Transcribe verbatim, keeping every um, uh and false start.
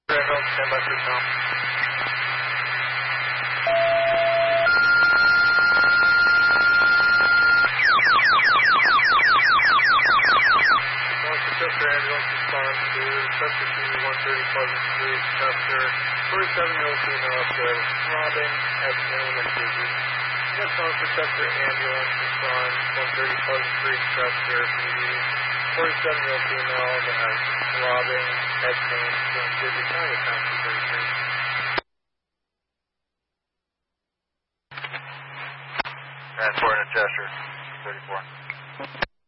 Ambulance, stand by for call. Chester ambulance response to Chester C one thirty Pleasant Street, Chester, forty-seven-year-old female said throbbing, exhale, and dizzy. Next one for Chester ambulance response, one thirty Pleasant Street, Chester, P D, forty-seven-year-old female that has throbbing, exhale, and dizzy. Can I get down to thirty-three? Transport to Chester, thirty-four.